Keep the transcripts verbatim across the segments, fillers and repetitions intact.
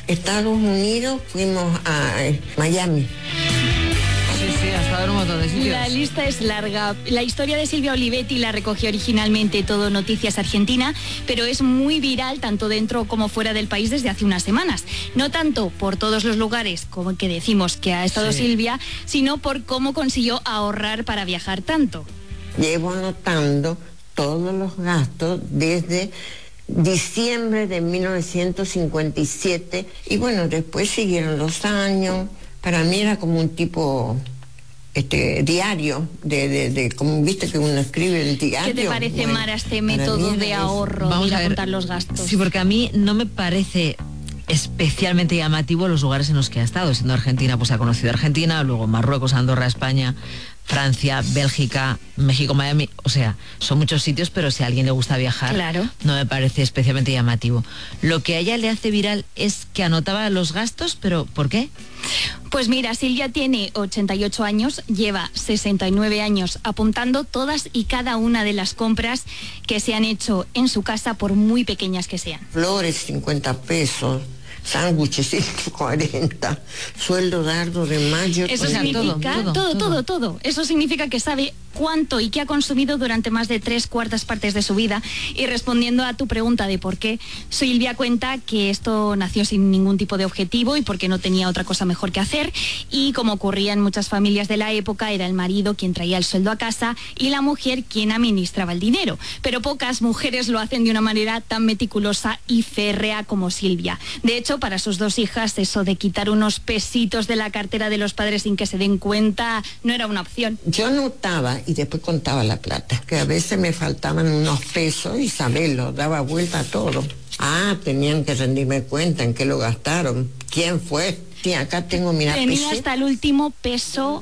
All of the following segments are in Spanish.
Estados Unidos, fuimos a eh, Miami. Sí, sí, ha estado en un montón de sitios. La lista es larga. La historia de Silvia Olivetti la recogió originalmente Todo Noticias Argentina, pero es muy viral tanto dentro como fuera del país desde hace unas semanas. No tanto por todos los lugares como que decimos que ha estado sí. Silvia, sino por cómo consiguió ahorrar para viajar tanto. Llevo anotando todos los gastos desde diciembre de mil novecientos cincuenta y siete y bueno, después siguieron los años. Para mí era como un tipo este diario, de, de, de como viste que uno escribe el diario. ¿Qué te parece, bueno, Mara, este para método de ahorro, Vamos de ir a a ver, apuntar los gastos? Sí, porque a mí no me parece especialmente llamativo los lugares en los que ha estado. Siendo Argentina, pues ha conocido Argentina, luego Marruecos, Andorra, España, Francia, Bélgica, México, Miami. O sea, son muchos sitios, pero si a alguien le gusta viajar, claro, no me parece especialmente llamativo. Lo que a ella le hace viral es que anotaba los gastos, pero ¿por qué? Pues mira, Silvia tiene ochenta y ocho años, lleva sesenta y nueve años apuntando todas y cada una de las compras que se han hecho en su casa, por muy pequeñas que sean. Flores, cincuenta pesos. Sándwiches, ciento cuarenta, sueldo dardo de mayo. Eso significa todo todo, todo, todo, todo. Eso significa que sabe cuánto y qué ha consumido durante más de tres cuartas partes de su vida. Y respondiendo a tu pregunta de por qué, Silvia cuenta que esto nació sin ningún tipo de objetivo y porque no tenía otra cosa mejor que hacer. Y como ocurría en muchas familias de la época, era el marido quien traía el sueldo a casa y la mujer quien administraba el dinero. Pero pocas mujeres lo hacen de una manera tan meticulosa y férrea como Silvia. De hecho, para sus dos hijas, eso de quitar unos pesitos de la cartera de los padres sin que se den cuenta no era una opción. Yo anotaba y después contaba la plata, que a veces me faltaban unos pesos y sabelo, daba vuelta a todo. Ah, tenían que rendirme cuenta en qué lo gastaron, quién fue. Sí, acá tengo, mira, tenía pesé. Hasta el último peso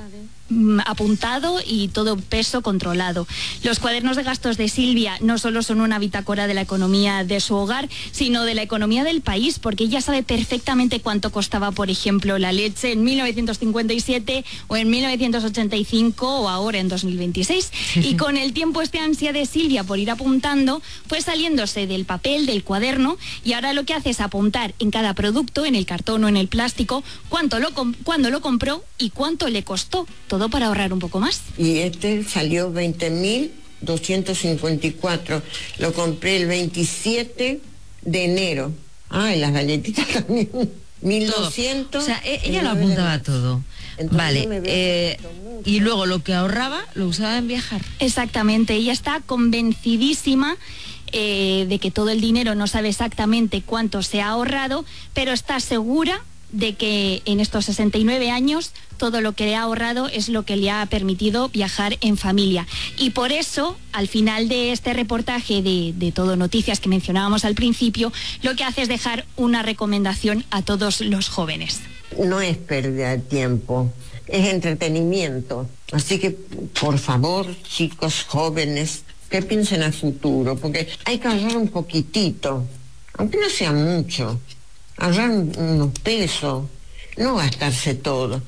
apuntado y todo peso controlado. Los cuadernos de gastos de Silvia no solo son una bitácora de la economía de su hogar, sino de la economía del país, porque ella sabe perfectamente cuánto costaba, por ejemplo, la leche en mil novecientos cincuenta y siete o en mil novecientos ochenta y cinco o ahora en dos mil veintiséis. Sí, sí. Y con el tiempo esta ansia de Silvia por ir apuntando fue saliéndose del papel, del cuaderno, y ahora lo que hace es apuntar en cada producto, en el cartón o en el plástico, cuánto lo, cuándo lo compró y cuánto le costó. Todo para ahorrar un poco más. Y este salió veinte mil doscientos cincuenta y cuatro. Lo compré el veintisiete de enero. Ah, y las galletitas también. mil doscientos. O sea, ella lo apuntaba todo. Entonces, vale. Eh, y luego lo que ahorraba lo usaba en viajar. Exactamente. Ella está convencidísima eh, de que todo el dinero, no sabe exactamente cuánto se ha ahorrado, pero está segura de que en estos sesenta y nueve años todo lo que le ha ahorrado es lo que le ha permitido viajar en familia. Y por eso, al final de este reportaje de, de Todo Noticias que mencionábamos al principio, lo que hace es dejar una recomendación a todos los jóvenes. No es pérdida de tiempo, es entretenimiento. Así que, por favor, chicos jóvenes, que piensen a futuro, porque hay que ahorrar un poquitito, aunque no sea mucho. Ahorrar unos pesos, no gastarse todo.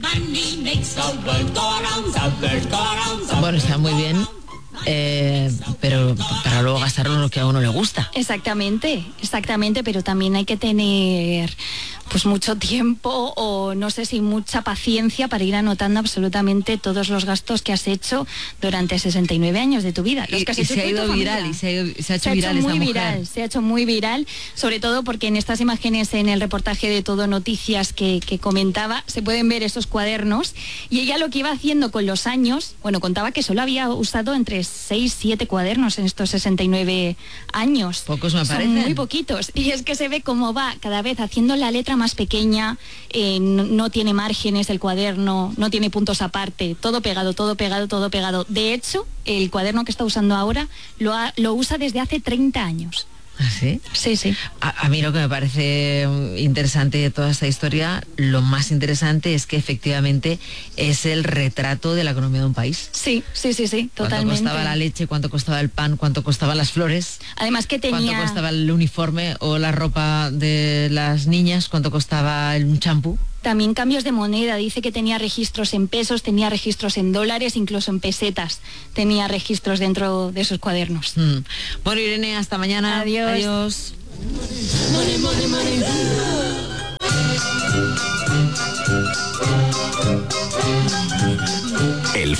Bueno, está muy bien, eh, pero para luego gastarlo lo que a uno le gusta. Exactamente, exactamente, pero también hay que tener pues mucho tiempo o no sé si mucha paciencia para ir anotando absolutamente todos los gastos que has hecho durante sesenta y nueve años de tu vida. Los y, que has y hecho se ha ido viral y se ha, ido, se ha hecho se viral ha hecho esta muy mujer. viral, se ha hecho muy viral, sobre todo porque en estas imágenes en el reportaje de Todo Noticias que, que comentaba, se pueden ver esos cuadernos y ella lo que iba haciendo con los años, bueno, contaba que solo había usado entre seis, siete cuadernos en estos sesenta y nueve años. Pocos me parecen. Son muy poquitos. Y es que se ve cómo va cada vez haciendo la letra más pequeña. Eh, no, no tiene márgenes el cuaderno, no tiene puntos aparte, todo pegado, todo pegado, todo pegado. De hecho, el cuaderno que está usando ahora lo, ha, lo usa desde hace treinta años. ¿Ah, sí? Sí, sí. A, a mí lo que me parece interesante de toda esta historia, lo más interesante es que efectivamente es el retrato de la economía de un país. Sí, sí, sí, sí, totalmente. Cuánto costaba la leche, cuánto costaba el pan, cuánto costaban las flores. Además que tenía... Cuánto costaba el uniforme o la ropa de las niñas, cuánto costaba un champú. También cambios de moneda, dice que tenía registros en pesos, tenía registros en dólares, incluso en pesetas, tenía registros dentro de esos cuadernos. Mm. Bueno, Irene, hasta mañana. Adiós. Adiós.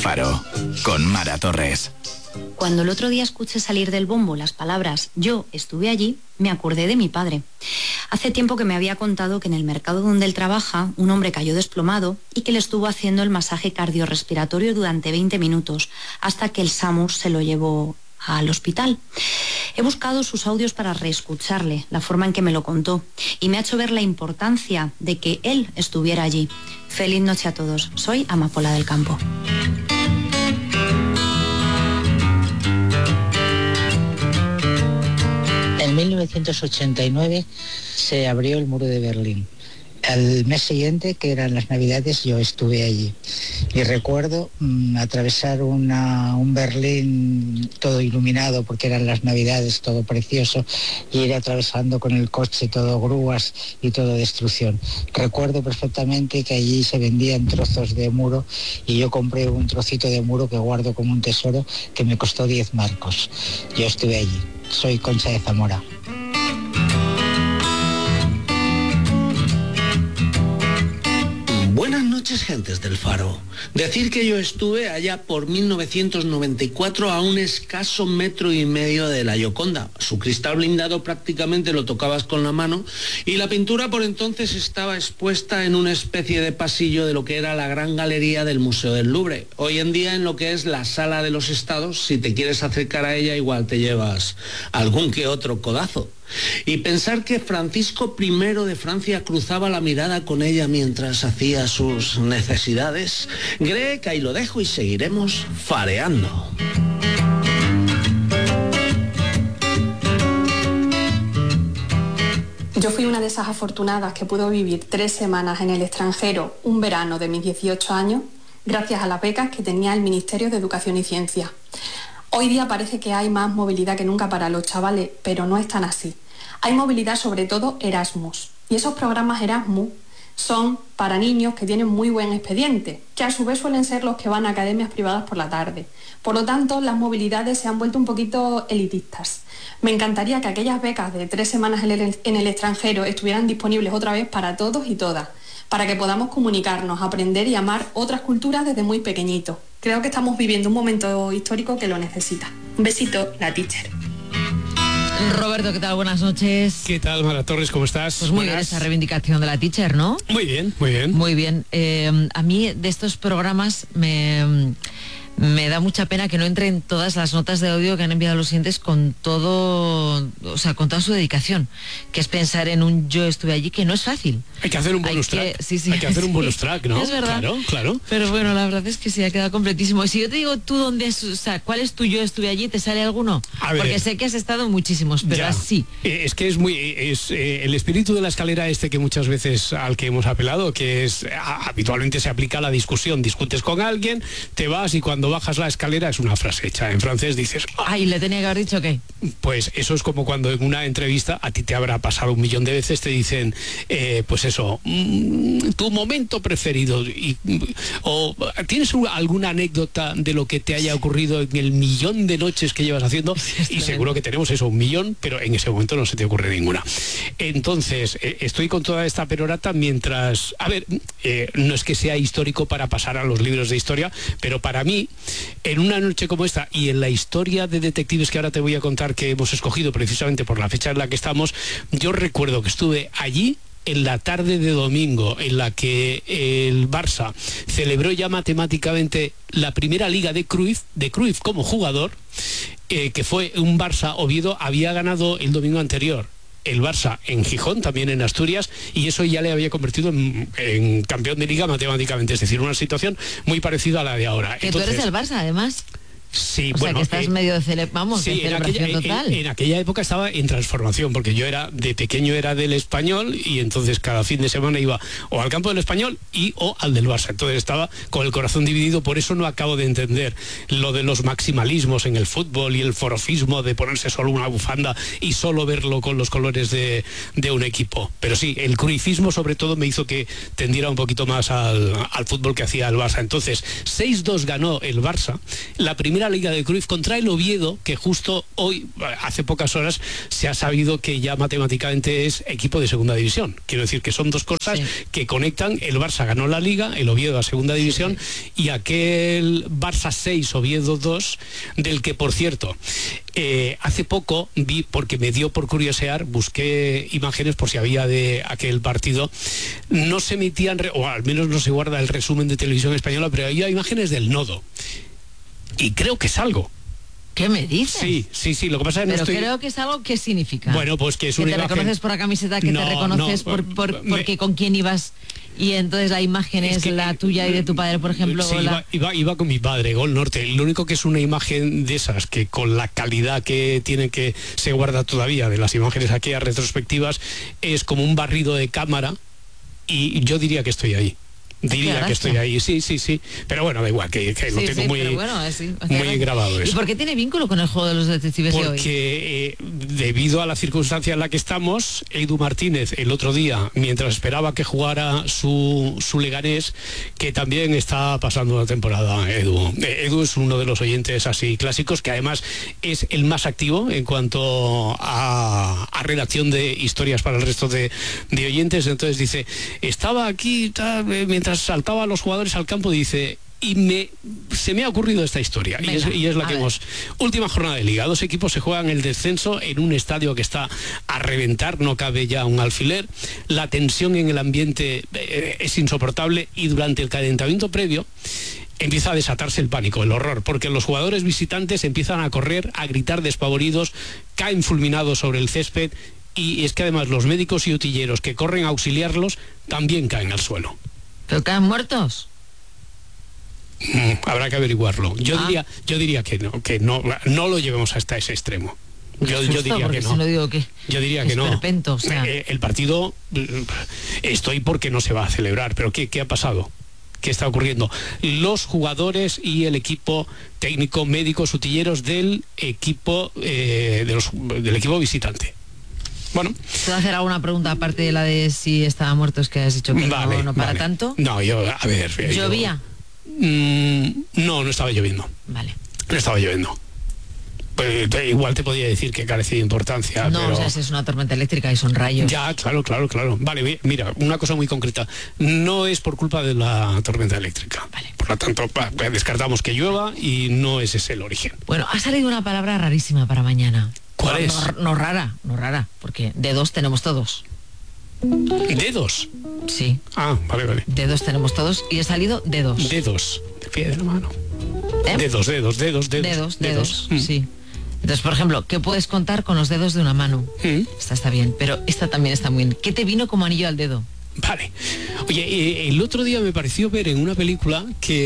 Faro, con Mara Torres. Cuando el otro día escuché salir del bombo las palabras "yo estuve allí", me acordé de mi padre. Hace tiempo que me había contado que en el mercado donde él trabaja, un hombre cayó desplomado y que le estuvo haciendo el masaje cardiorrespiratorio durante veinte minutos, hasta que el SAMUR se lo llevó al hospital. He buscado sus audios para reescucharle, la forma en que me lo contó, y me ha hecho ver la importancia de que él estuviera allí. Feliz noche a todos. Soy Amapola del Campo. En mil novecientos ochenta y nueve se abrió el muro de Berlín. Al mes siguiente, que eran las Navidades, yo estuve allí. Y recuerdo mmm, atravesar una, un Berlín todo iluminado, porque eran las Navidades, todo precioso, y ir atravesando con el coche todo grúas y todo destrucción. Recuerdo perfectamente que allí se vendían trozos de muro y yo compré un trocito de muro que guardo como un tesoro, que me costó diez marcos. Yo estuve allí. Soy Concha de Zamora. Buenas noches, gentes del Faro. Decir que yo estuve allá por mil novecientos noventa y cuatro a un escaso metro y medio de la Gioconda. Su cristal blindado prácticamente lo tocabas con la mano y la pintura por entonces estaba expuesta en una especie de pasillo de lo que era la gran galería del Museo del Louvre. Hoy en día en lo que es la Sala de los Estados, si te quieres acercar a ella igual te llevas algún que otro codazo. Y pensar que Francisco primero de Francia cruzaba la mirada con ella mientras hacía sus necesidades. Greg, ahí lo dejo y seguiremos fareando. Yo fui una de esas afortunadas que pudo vivir tres semanas en el extranjero un verano de mis dieciocho años gracias a las becas que tenía el Ministerio de Educación y Ciencia. Hoy día parece que hay más movilidad que nunca para los chavales, pero no es tan así. Hay movilidad sobre todo Erasmus, y esos programas Erasmus son para niños que tienen muy buen expediente, que a su vez suelen ser los que van a academias privadas por la tarde. Por lo tanto, las movilidades se han vuelto un poquito elitistas. Me encantaría que aquellas becas de tres semanas en el, en el extranjero estuvieran disponibles otra vez para todos y todas, para que podamos comunicarnos, aprender y amar otras culturas desde muy pequeñitos. Creo que estamos viviendo un momento histórico que lo necesita. Un besito, la teacher. Roberto, ¿qué tal? Buenas noches. ¿Qué tal, Mara Torres? ¿Cómo estás? Pues muy Buenas. bien esa reivindicación de la teacher, ¿no? Muy bien, muy bien. Muy bien. Eh, a mí de estos programas me... Me da mucha pena que no entren todas las notas de audio que han enviado los clientes con todo, o sea, con toda su dedicación, que es pensar en un yo estuve allí, que no es fácil. Hay que hacer un bonus que, track. Sí, sí, Hay que hacer un bonus sí, track, ¿no? Es verdad. Claro, claro. Pero bueno, la verdad es que sí ha quedado completísimo. Y si yo te digo tú dónde es, o sea, ¿cuál es tu yo estuve allí? ¿Te sale alguno? A ver. Porque sé que has estado en muchísimos, pero Ya. así. Eh, Es que es muy es eh, el espíritu de la escalera este que muchas veces al que hemos apelado, que es a, habitualmente se aplica a la discusión. Discutes con alguien, te vas y cuando bajas la escalera es una frase hecha en francés, dices... Ay, le tenía que haber dicho qué. Pues eso es como cuando en una entrevista a ti te habrá pasado un millón de veces, te dicen, eh, pues eso, mmm, tu momento preferido, y, o tienes un, alguna anécdota de lo que te haya ocurrido en el millón de noches que llevas haciendo, y seguro que tenemos eso, un millón, pero en ese momento no se te ocurre ninguna. Entonces, eh, estoy con toda esta perorata mientras, a ver, eh, no es que sea histórico para pasar a los libros de historia, pero para mí, en una noche como esta y en la historia de detectives que ahora te voy a contar que hemos escogido precisamente por la fecha en la que estamos, yo recuerdo que estuve allí en la tarde de domingo en la que el Barça celebró ya matemáticamente la primera liga de Cruyff, de Cruyff como jugador, eh, que fue un Barça Oviedo, había ganado el domingo anterior el Barça en Gijón, también en Asturias, y eso ya le había convertido en, en campeón de liga matemáticamente, es decir, una situación muy parecida a la de ahora. Que Entonces, tú eres del Barça, además. Sí, o bueno, sea, que estás eh, medio de, cele vamos, sí, de celebración en aquella, total. En, en aquella época estaba en transformación, porque yo era de pequeño era del Español y entonces cada fin de semana iba o al campo del Español y o al del Barça. Entonces estaba con el corazón dividido, por eso no acabo de entender lo de los maximalismos en el fútbol y el forofismo de ponerse solo una bufanda y solo verlo con los colores de, de un equipo. Pero sí, el cruifismo sobre todo me hizo que tendiera un poquito más al, al fútbol que hacía el Barça. Entonces, seis dos ganó el Barça. La primera primera Liga de Cruyff contra el Oviedo, que justo hoy, hace pocas horas, se ha sabido que ya matemáticamente es equipo de segunda división. Quiero decir que son dos cosas sí. que conectan. El Barça ganó la Liga, el Oviedo a segunda división, sí, sí. y aquel Barça seis, Oviedo dos, del que, por cierto, eh, hace poco vi, porque me dio por curiosear, busqué imágenes por si había de aquel partido. No se emitían, o al menos no se guarda el resumen de Televisión Española, pero había imágenes del Nodo. Y creo que es algo. ¿Qué me dices? Sí, sí, sí, lo que pasa es que Pero no estoy... creo que es algo. ¿Qué significa? Bueno, pues que es que una te imagen... reconoces por la camiseta, que no, te reconoces no, por, por, me... porque con quién ibas, y entonces la imagen es, es que, la tuya y de tu padre, por ejemplo. Sí, la... iba, iba, iba con mi padre, Gol Norte. Lo único que es una imagen de esas, que con la calidad que tiene, que se guarda todavía de las imágenes aquellas retrospectivas, es como un barrido de cámara, y yo diría que estoy ahí. Diría que estoy ahí, sí, sí, sí. Pero bueno, da igual, que, que sí, lo tengo sí, muy, bueno, sí, muy grabado eso. ¿Y por qué tiene vínculo con el juego de los detectives Porque, de hoy? Porque eh, debido a la circunstancia en la que estamos, Edu Martínez el otro día, mientras esperaba que jugara su, su Leganés, que también está pasando una temporada, Edu. Eh, Edu es uno de los oyentes así clásicos, que además es el más activo en cuanto a, a redacción de historias para el resto de, de oyentes. Entonces dice, estaba aquí tal, mientras saltaba a los jugadores al campo, dice, y me se me ha ocurrido esta historia. Venga, y, es, y es la que ver. hemos... Última jornada de Liga, dos equipos se juegan el descenso en un estadio que está a reventar, no cabe ya un alfiler, la tensión en el ambiente eh, es insoportable, y durante el calentamiento previo empieza a desatarse el pánico, el horror, porque los jugadores visitantes empiezan a correr, a gritar despavoridos, caen fulminados sobre el césped, y es que además los médicos y utilleros que corren a auxiliarlos también caen al suelo. ¿Pero caen muertos? Mm, habrá que averiguarlo. Yo ah. diría, yo diría que no, que no, no lo llevemos hasta ese extremo. Yo, susto, yo diría que no. Si no digo que yo diría que no. Perpento, o sea. eh, el partido, estoy porque no se va a celebrar, pero ¿qué, qué ha pasado? ¿Qué está ocurriendo? Los jugadores y el equipo técnico, médicos, utilleros del equipo eh, de los, del equipo visitante. Bueno. ¿Puedo hacer alguna pregunta aparte de la de si estaba muerto? Es que has dicho que vale, no, no para vale. tanto. No, yo, a ver. ¿Llovía? Yo, mmm, no, no estaba lloviendo. Vale. No estaba lloviendo. Pues, igual te podía decir que carecía de importancia. No, pero... o sea, si es una tormenta eléctrica y son rayos. Ya, claro, claro, claro. Vale, mira, una cosa muy concreta. No es por culpa de la tormenta eléctrica. Vale. Por lo tanto, descartamos que llueva y no es ese el origen. Bueno, ha salido una palabra rarísima para mañana. ¿Cuál no, es? No, no rara, no rara, porque dedos tenemos todos. ¿Dedos? Sí. Ah, vale, vale. Dedos tenemos todos y he salido dedos. Dedos, de pie de la mano. ¿Eh? Dedos, dedos, dedos, dedos. Dedos, dedos, dedos. Mm. Sí. Entonces, por ejemplo, ¿qué puedes contar con los dedos de una mano? Mm. Esta está bien, pero esta también está muy bien. ¿Qué te vino como anillo al dedo? Vale. Oye, eh, el otro día me pareció ver en una película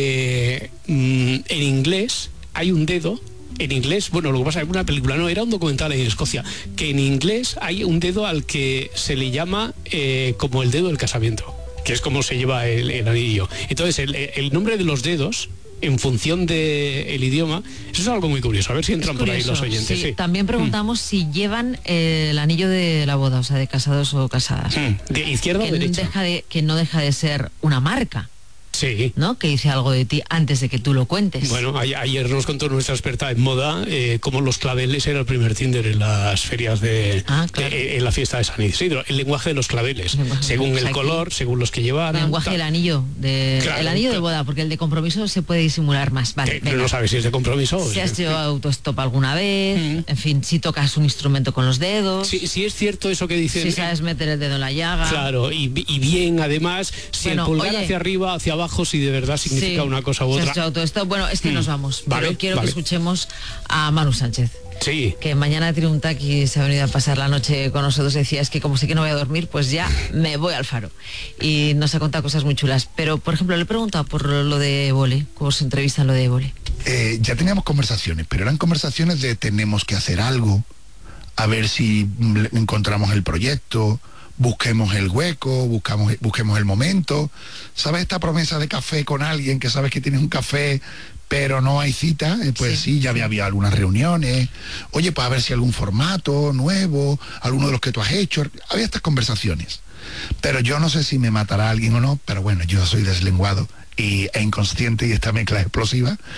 que mmm, en inglés hay un dedo. En inglés, bueno, lo que pasa es que una película, no, era un documental en Escocia, que en inglés hay un dedo al que se le llama eh, como el dedo del casamiento, que es como se lleva el, el anillo. Entonces, el, el nombre de los dedos, en función del idioma, eso es algo muy curioso. A ver si entran curioso, por ahí los oyentes. Sí. Sí. También preguntamos mm. si llevan eh, el anillo de la boda, o sea, de casados o casadas. Mm. ¿De izquierda que o derecha? Deja de, que no deja de ser una marca. Sí. ¿No? Que dice algo de ti antes de que tú lo cuentes. Bueno, a, ayer nos contó nuestra experta en moda eh, cómo los claveles era el primer Tinder en las ferias de, ah, claro. de en la fiesta de San Isidro. El lenguaje de los claveles, lenguaje según de el aquí. color, según los que llevaran. El lenguaje tal. del anillo, de, claro, el anillo claro. de boda, porque el de compromiso se puede disimular más. Vale, Pero no sabes si es de compromiso o si si has hecho autostop alguna vez, mm. en fin, si tocas un instrumento con los dedos. Si, si es cierto eso que dicen. Si sabes meter el dedo en la llaga. Claro, y, y bien, además, si bueno, el pulgar oye, hacia arriba, hacia abajo, si de verdad significa sí, una cosa u otra. Todo esto. Bueno, es que mm. nos vamos, vale, pero quiero vale. que escuchemos a Manu Sánchez. Sí. Que mañana tiene un taxi y se ha venido a pasar la noche con nosotros. Decía, es que como sé que no voy a dormir, pues ya me voy al Faro. Y nos ha contado cosas muy chulas. Pero, por ejemplo, le he preguntado por lo de Évole, cómo se entrevista en lo de Évole. Eh, ya teníamos conversaciones, pero eran conversaciones de tenemos que hacer algo, a ver si encontramos el proyecto, busquemos el hueco, buscamos, busquemos el momento. ¿Sabes esta promesa de café con alguien que sabes que tienes un café, pero no hay cita? Eh, pues sí, sí ya había, había algunas reuniones. Oye, pues a ver si algún formato nuevo, alguno de los que tú has hecho. Había estas conversaciones. Pero yo no sé si me matará alguien o no, pero bueno, yo soy deslenguado y, e inconsciente, y esta mezcla explosiva.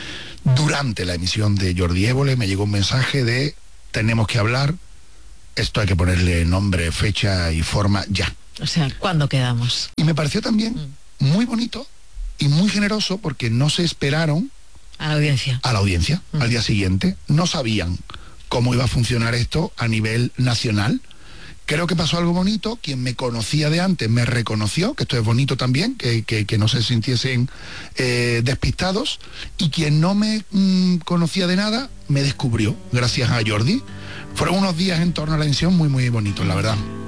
durante la emisión de Jordi Évole me llegó un mensaje de tenemos que hablar, esto hay que ponerle nombre, fecha y forma ya. O sea, ¿cuándo quedamos? Y me pareció también mm. muy bonito y muy generoso porque no se esperaron a la audiencia. A la audiencia, mm. al día siguiente. No sabían cómo iba a funcionar esto a nivel nacional. Creo que pasó algo bonito, quien me conocía de antes me reconoció, que esto es bonito también, que, que, que no se sintiesen eh, despistados, y quien no me mm, conocía de nada, me descubrió, gracias a Jordi. Fueron unos días en torno a la emisión muy, muy bonitos, la verdad.